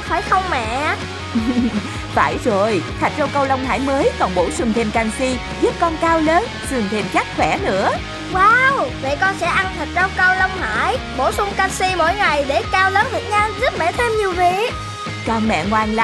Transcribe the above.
phải không mẹ? Phải rồi, thạch rau câu Long Hải mới còn bổ sung thêm canxi, giúp con cao lớn, xương thêm chắc khỏe nữa. Wow, vậy con sẽ ăn thịt rau câu Long Hải, bổ sung canxi mỗi ngày để cao lớn thật nhanh, giúp mẹ thêm nhiều việc. Con mẹ ngoan lắm.